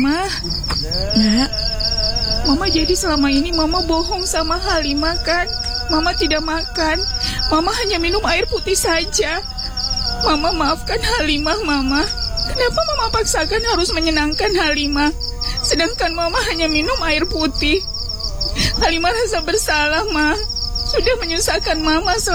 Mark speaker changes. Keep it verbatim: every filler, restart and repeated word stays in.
Speaker 1: Mama.
Speaker 2: Nak,
Speaker 1: Mama jadi selama ini Mama bohong sama Halimah kan? Mama tidak makan. Mama hanya minum air putih saja. Mama maafkan Halimah, Mama. Kenapa Mama paksakan harus menyenangkan Halimah? Sedangkan Mama hanya minum air putih. Halimah rasa bersalah, Ma. Sudah menyusahkan Mama selama